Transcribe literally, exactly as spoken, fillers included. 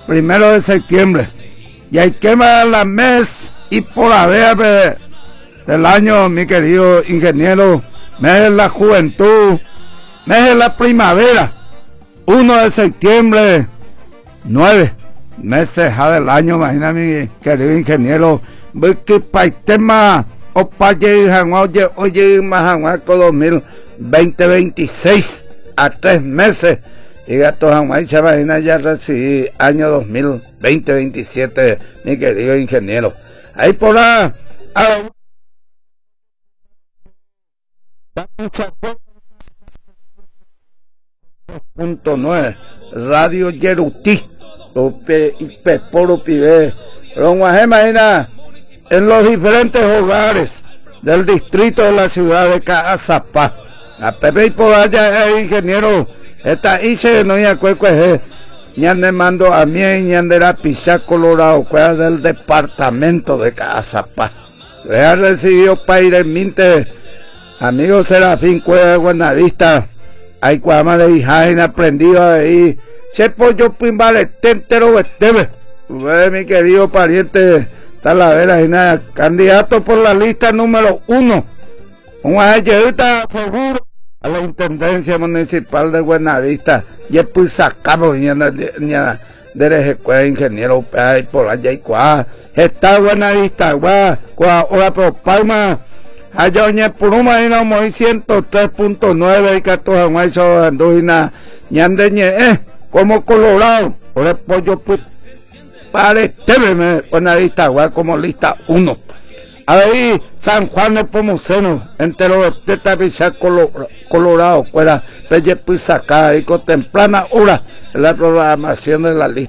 primero de septiembre. Y hay que más la mes y por haber de, del año, mi querido ingeniero, mes de la juventud, mes de la primavera, uno de septiembre, nueve meses ya del año, imagina mi querido ingeniero, que para el tema, o para oye, oye, más dos mil veinte, veintiséis, a tres meses. Y gato jamás se imagina ya recibí año dos mil veinte, veintisiete, mi querido ingeniero. Ahí por la punto nueve Radio Yerutí, y Peporo Pibe. Pero se imagina en los diferentes hogares del distrito de la ciudad de Caazapá. A Pepe y por allá el ingeniero. Esta hice no ya cueque ñande mando a mí ñande la Pizá Colorado, cuál del departamento de Caazapá. He recibido Paire Minte, amigo Serafín Cueva de Buenavista, hay cuama de hija aprendido ahí, se pollo pimbale tentero vestebe, mi querido pariente Talavera y nada, candidato por la lista número uno, un ayudita seguro a la Intendencia Municipal de Buenavista, y pues sacamos ya de la ingeniero por allá y cuá, está Buenavista, guá, guá, ahora pero Palma, allá oñe Puruma y no muy ciento tres punto nueve y catorce más eso anduina, ñandeñe, eh, como Colorado, por el pollo pues, para este Buenavista, guá, como lista uno. Ahí San Juan de Pomuceno, entero de Tapizá Colorado, fuera Pelle Pizacá y contemplana hora la programación de la lista.